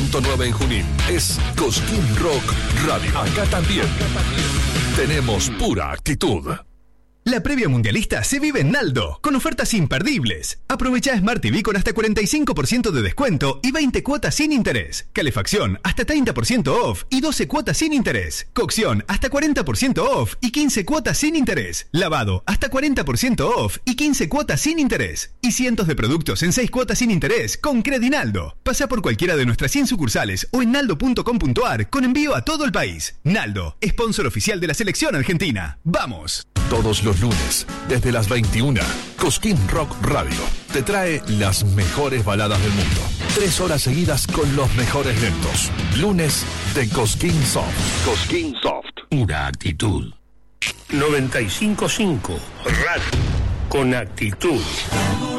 104.9 en Junín es Cosquín Rock Radio. Acá también tenemos pura actitud. La previa mundialista se vive en Naldo, con ofertas imperdibles. Aprovecha Smart TV con hasta 45% de descuento y 20 cuotas sin interés. Calefacción hasta 30% off y 12 cuotas sin interés. Cocción hasta 40% off y 15 cuotas sin interés. Lavado hasta 40% off y 15 cuotas sin interés. Y cientos de productos en 6 cuotas sin interés con Credinaldo. Pasa por cualquiera de nuestras 100 sucursales o en naldo.com.ar con envío a todo el país. Naldo, sponsor oficial de la selección argentina. ¡Vamos! Todos los lunes, desde las 21, Cosquín Rock Radio te trae las mejores baladas del mundo. 3 horas seguidas con los mejores lentos. Lunes de Cosquín Soft. Cosquín Soft. Pura actitud. 95.5 Radio. Con actitud.